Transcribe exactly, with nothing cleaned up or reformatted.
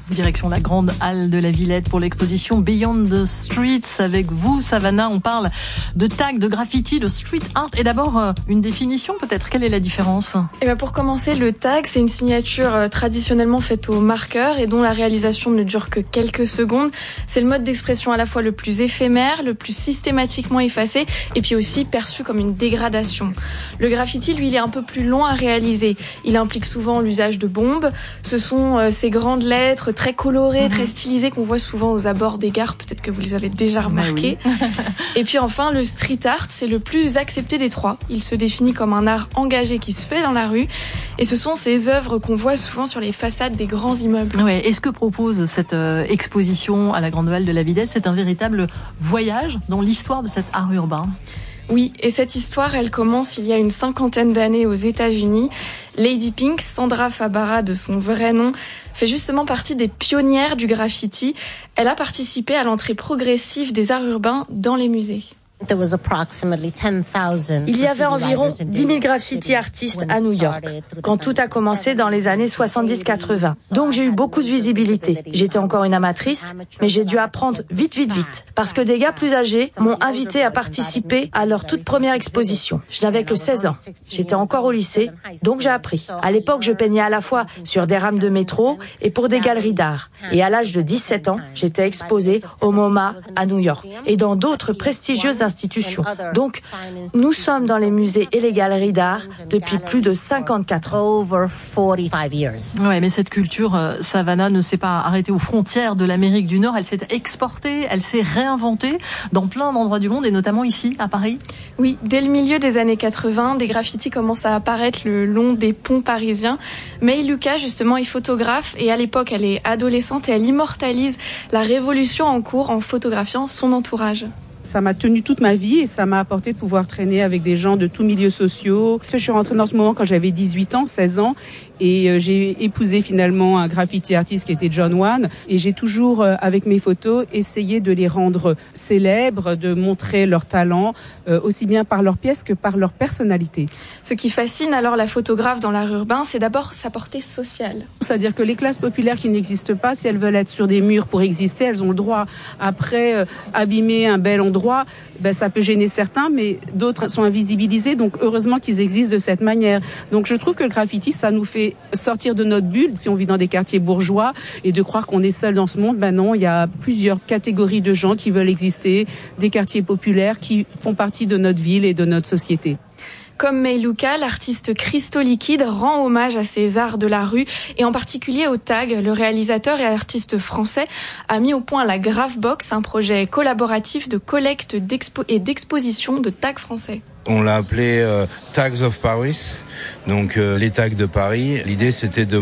Direction la grande halle de la Villette pour l'exposition Beyond the Streets. Avec vous, Savannah, on parle de tag, de graffiti, de street art. Et d'abord, euh, une définition peut-être. Quelle est la différence ? Eh ben pour commencer, le tag, c'est une signature euh, traditionnellement faite au marqueur et dont la réalisation ne dure que quelques secondes. C'est le mode d'expression à la fois le plus éphémère, le plus systématiquement effacé et puis aussi perçu comme une dégradation. Le graffiti, lui, il est un peu plus long à réaliser. Il implique souvent l'usage de bombes. Ce sont euh, ces grandes lettres très colorées, mmh. très stylisées qu'on voit souvent aux abords des gares. Peut-être que vous les avez déjà remarquées. Oui. Et puis enfin, le street art, c'est le plus accepté des trois. Il se définit comme un art engagé qui se fait dans la rue. Et ce sont ces œuvres qu'on voit souvent sur les façades des grands immeubles. Ouais. Et ce que propose cette euh, exposition à la Grande Halle de la Villette, c'est un véritable voyage dans l'histoire de cet art urbain. Oui, et cette histoire, elle commence il y a une cinquantaine d'années aux États-Unis. Lady Pink, Sandra Fabara de son vrai nom, fait justement partie des pionnières du graffiti. Elle a participé à l'entrée progressive des arts urbains dans les musées. Il y avait environ dix mille graffiti artistes à New York, quand tout a commencé dans les années soixante-dix quatre-vingts. Donc j'ai eu beaucoup de visibilité. J'étais encore une amatrice, mais j'ai dû apprendre vite, vite, vite. Parce que des gars plus âgés m'ont invité à participer à leur toute première exposition. Je n'avais que seize ans. J'étais encore au lycée, donc j'ai appris. À l'époque, je peignais à la fois sur des rames de métro et pour des galeries d'art. Et à l'âge de dix-sept ans, j'étais exposée au MoMA à New York et dans d'autres prestigieuses institutions. Donc, nous sommes dans les musées et les galeries d'art depuis plus de cinquante-quatre ans. Ouais, mais cette culture, euh, Savannah, ne s'est pas arrêtée aux frontières de l'Amérique du Nord. Elle s'est exportée, elle s'est réinventée dans plein d'endroits du monde et notamment ici, à Paris. Oui, dès le milieu des années quatre-vingts, des graffitis commencent à apparaître le long des ponts parisiens. May Luca, justement, est photographe et à l'époque, elle est adolescente et elle immortalise la révolution en cours en photographiant son entourage. Ça m'a tenu toute ma vie et ça m'a apporté de pouvoir traîner avec des gens de tous milieux sociaux. Je suis rentrée dans ce moment quand j'avais dix-huit ans, seize ans et j'ai épousé finalement un graffiti artiste qui était John Wan et j'ai toujours, avec mes photos, essayé de les rendre célèbres, de montrer leur talent, aussi bien par leurs pièces que par leur personnalité. Ce qui fascine alors la photographe dans l'art urbain, c'est d'abord sa portée sociale. C'est-à-dire que les classes populaires qui n'existent pas, si elles veulent être sur des murs pour exister, elles ont le droit. Après, euh, abîmer un bel endroit, ben, ça peut gêner certains, mais d'autres sont invisibilisés. Donc, heureusement qu'ils existent de cette manière. Donc, je trouve que le graffiti, ça nous fait sortir de notre bulle, si on vit dans des quartiers bourgeois, et de croire qu'on est seul dans ce monde. Ben non, il y a plusieurs catégories de gens qui veulent exister, des quartiers populaires qui font partie de notre ville et de notre société. Comme May Luca, l'artiste Crystal Liquide rend hommage à ces arts de la rue et en particulier au tag. Le réalisateur et artiste français a mis au point la Graffbox, un projet collaboratif de collecte d'expo- et d'exposition de tags français. On l'a appelé euh, Tags of Paris, donc euh, les tags de Paris. L'idée, c'était de